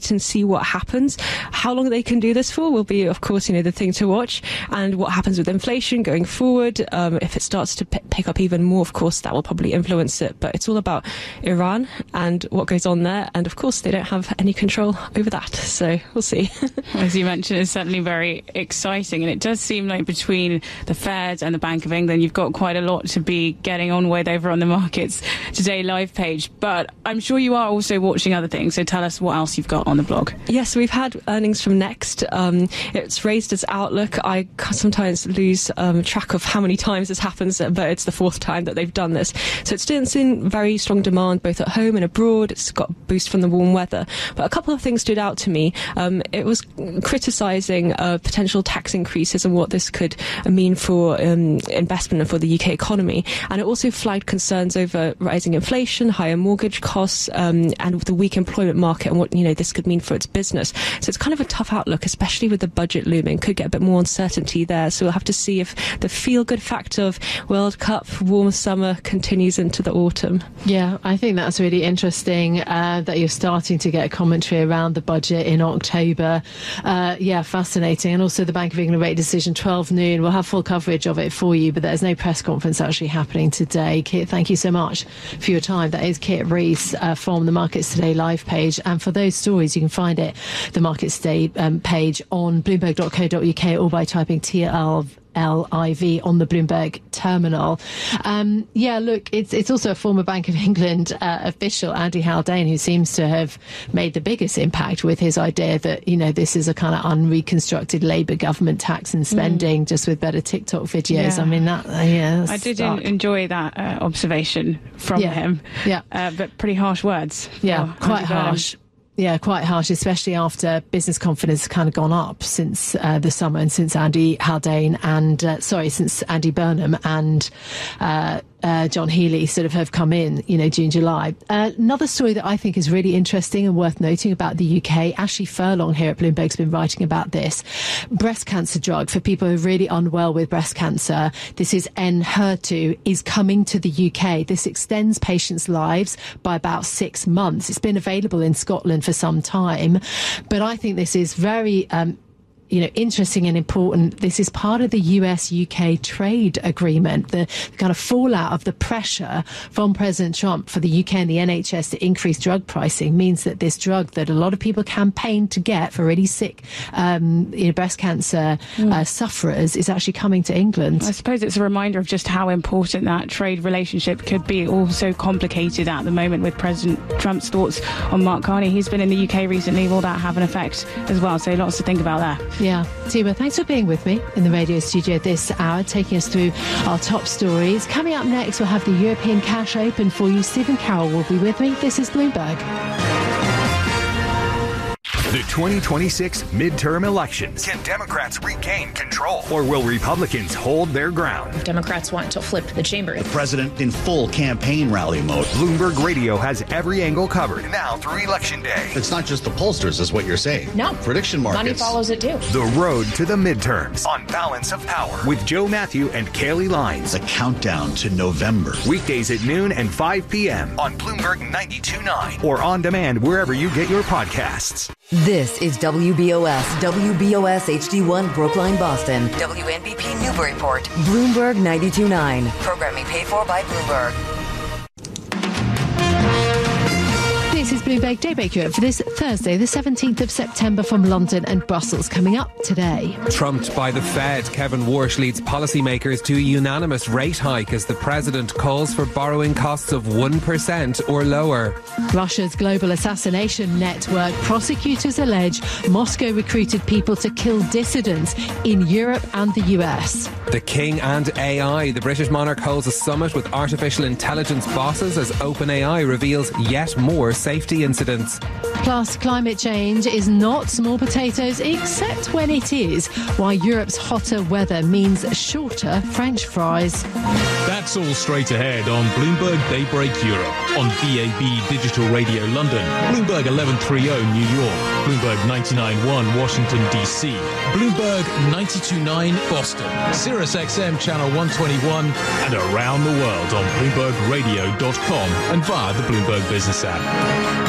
wait and see what happens. How long they can do this for will be, of course, the thing to watch, and what happens with inflation going forward. If it starts to pick up even more, of course, that will probably influence it. But it's all about Iran and what goes on there. And of course, they don't have any control over that. So we'll see. As you mentioned, it's certainly very exciting. And it does seem like between the Fed and the Bank of England, you've got quite a lot to be getting on with over on the Markets Today live page. But I'm sure you are also watching other things. So tell us what else you've got on the blog. Yes, we've had earnings from Next. It's raised its outlook. I sometimes lose track of how many times this happens, but it's the fourth time that they've done this. So it's still in very strong demand both at home and abroad. It's got a boost from the warm weather. But a couple of things stood out to me. It was criticising potential tax increases and what this could mean for investment and for the UK economy. And it also flagged concerns over rising inflation, higher mortgage costs, and the weak employment market and what this could mean for its business. So it's kind of a tough outlook, especially with the budget looming. Could get a bit more uncertainty there. So we'll have to see if the feel-good factor of World Cup, warm summer continues into the autumn. Yeah, I think that's really interesting that you're starting to get commentary around the budget in October. Fascinating. And also the Bank of England rate decision, 12 noon. We'll have full coverage of it for you, but there's no press conference actually happening today. Kit, thank you so much for your time. That is Kit Rees from the Markets Today live page. And for those stories, you can find it, the Markets Today page on bloomberg.co.uk or by typing TLIV on the Bloomberg terminal. It's also a former Bank of England official, Andy Haldane, who seems to have made the biggest impact with his idea that, this is a kind of unreconstructed Labour government tax and spending just with better TikTok videos. Yeah. I mean, I did enjoy that observation from him. Yeah. But pretty harsh words. Yeah, quite harsh. Yeah, quite harsh, especially after business confidence has kind of gone up since the summer and since Andy Haldane and, since Andy Burnham and John Healey sort of have come in, June, July. Another story that I think is really interesting and worth noting about the UK, Ashley Furlong here at Bloomberg's been writing about this. Breast cancer drug for people who are really unwell with breast cancer. This is Enhertu, is coming to the UK. This extends patients' lives by about 6 months. It's been available in Scotland for some time, but I think this is very interesting and important. This is part of the US-UK trade agreement, the kind of fallout of the pressure from President Trump for the UK and the NHS to increase drug pricing means that this drug that a lot of people campaigned to get for really sick breast cancer sufferers is actually coming to England. I suppose it's a reminder of just how important that trade relationship could be. Also complicated at the moment with President Trump's thoughts on Mark Carney. He's been in the UK recently. Will that have an effect as well? So lots to think about there. Yeah. Tima, thanks for being with me in the radio studio this hour, taking us through our top stories. Coming up next, we'll have the European Cash Open for you. Stephen Carroll will be with me. This is Bloomberg. The 2026 midterm elections. Can Democrats regain control? Or will Republicans hold their ground? Democrats want to flip the chamber. The president in full campaign rally mode. Bloomberg Radio has every angle covered now through Election Day. It's not just the pollsters, is what you're saying. No. Prediction markets. Money follows it too. The road to the midterms on Balance of Power with Joe Matthew and Kaylee Lines. The countdown to November. Weekdays at noon and 5 p.m. on Bloomberg 92.9 or on demand wherever you get your podcasts. This is WBOS HD1 Brookline, Boston. WNBP Newburyport. Bloomberg 92.9. Programming paid for by Bloomberg. This is Bloomberg Daybreak Europe for this Thursday, the 17th of September from London and Brussels. Coming up today. Trumped by the Fed, Kevin Warsh leads policymakers to a unanimous rate hike as the president calls for borrowing costs of 1% or lower. Russia's global assassination network. Prosecutors allege Moscow recruited people to kill dissidents in Europe and the US. The King and AI. The British monarch holds a summit with artificial intelligence bosses as OpenAI reveals yet more safety incidents. Plus, climate change is not small potatoes, except when it is. Why Europe's hotter weather means shorter French fries. That's all straight ahead on Bloomberg Daybreak Europe, on DAB Digital Radio London, Bloomberg 1130 New York, Bloomberg 99.1 Washington DC, Bloomberg 92.9 Boston, Sirius XM Channel 121, and around the world on BloombergRadio.com and via the Bloomberg Business app.